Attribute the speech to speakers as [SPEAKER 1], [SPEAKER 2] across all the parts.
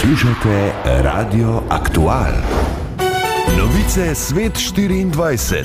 [SPEAKER 1] Poslušate Radio Aktual. Novice Svet 24.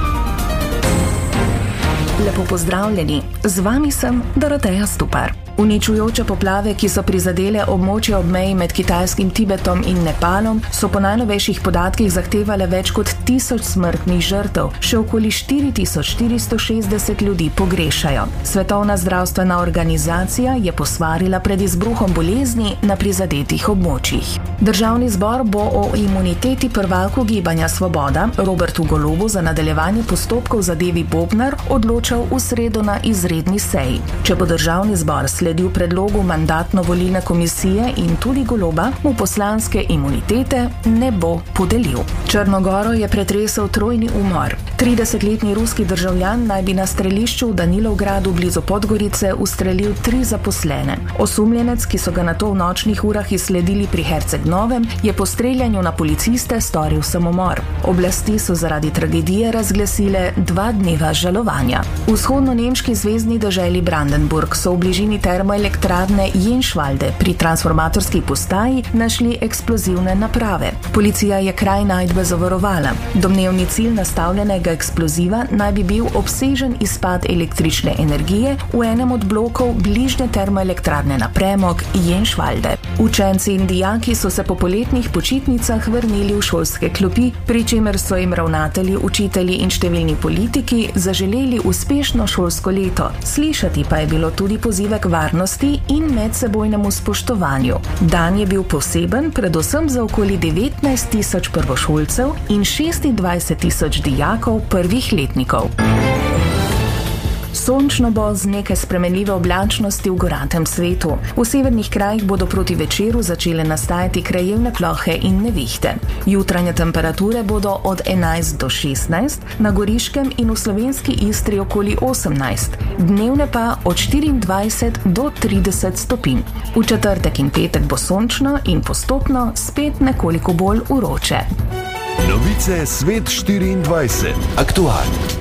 [SPEAKER 2] Lepo pozdravljeni, z vami sem Doroteja Stupar. Uničujoče poplave, ki so prizadele območje ob meji med kitajskim Tibetom in Nepalom, so po najnovejših podatkih zahtevale več kot 1000 smrtnih žrtev, še okoli 4460 ljudi pogrešajo. Svetovna zdravstvena organizacija je posvarila pred izbruhom bolezni na prizadetih območjih. Državni zbor bo o imuniteti prvaku Gibanja Svoboda Robertu Golobu za nadaljevanje postopkov zadevi Bobnar odločal v sredo na izredni seji. Če bo državni zbor sledil predlogu mandatno-volilne komisije in tudi Goloba, mu poslanske imunitete ne bo podelil. Črnogoro je pretresel trojni umor. 30-letni ruski državljan naj bi na strelišču v Danilovgradu blizu Podgorice ustrelil 3 zaposlene. Osumljenec, ki so ga nato v nočnih urah izsledili pri Herceg-Novem, je po streljanju na policiste storil samomor. Oblasti so zaradi tragedije razglasile 2 dneva žalovanja. V vzhodno-nemški zvezni deželi Brandenburg so v bližini termoelektrarne Jenšvalde pri transformatorski postaji našli eksplozivne naprave. Policija je kraj najdbe zavarovala. Domnevni cilj nastavljenega eksploziva naj bi bil obsežen izpad električne energije v enem od blokov bližnje termoelektrarne na premog Jenšvalde. Učenci in dijaki so se po poletnih počitnicah vrnili v šolske klopi, pri čemer so jim ravnatelji, učitelji in številni politiki zaželeli uspešno šolsko leto. Slišati pa je bilo tudi pozive k varnosti in medsebojnemu spoštovanju. Dan je bil poseben predvsem za okoli 19.000 prvošolcev in 26.000 dijakov prvih letnikov. Sončno bo z nekaj spremenljive oblačnosti v goratem svetu. V severnih krajih bodo proti večeru začele nastajati krajevne plohe in nevihte. Jutranje temperature bodo od 11 do 16, na Goriškem in v slovenski Istri okoli 18, dnevne pa od 24 do 30 stopinj. V četrtek in petek bo sončno in postopno spet nekoliko bolj vroče.
[SPEAKER 1] Novice Svet 24. Aktual.